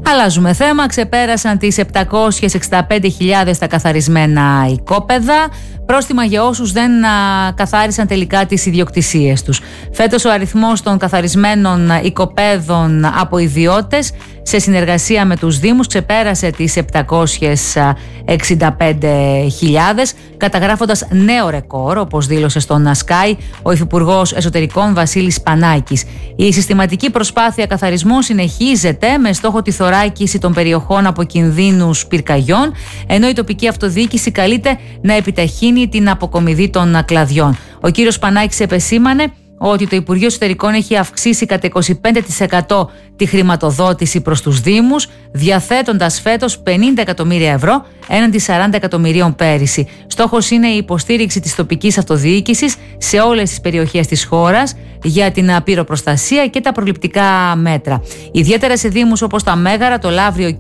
Αλλάζουμε θέμα. Ξεπέρασαν τις 765.000 τα καθαρισμένα οικόπεδα. Πρόστιμα για όσους δεν καθάρισαν τελικά τις ιδιοκτησίες τους. Φέτος ο αριθμός των καθαρισμένων οικοπέδων από ιδιώτες σε συνεργασία με τους Δήμους ξεπέρασε τις 765.000, καταγράφοντας νέο ρεκόρ, όπως δήλωσε στον Sky ο Υφυπουργός Εσωτερικών Βασίλης Πανάκης. Η συστηματική προσπάθεια καθαρισμού συνεχίζεται με στόχο τη θωράκιση των περιοχών από κινδύνους πυρκαγιών, ενώ η τοπική αυτοδιοίκηση καλείται να επιταχύνει την αποκομιδή των κλαδιών. Ο κύριος Πανάκης επεσήμανε ότι το Υπουργείο Εσωτερικών έχει αυξήσει κατά 25% τη χρηματοδότηση προς τους Δήμους, διαθέτοντας φέτος 50 εκατομμύρια ευρώ έναντι 40 εκατομμυρίων πέρυσι. Στόχος είναι η υποστήριξη της τοπικής αυτοδιοίκησης σε όλες τις περιοχές της χώρας για την πυροπροστασία και τα προληπτικά μέτρα. Ιδιαίτερα σε Δήμους όπως τα Μέγαρα, το Λαύριο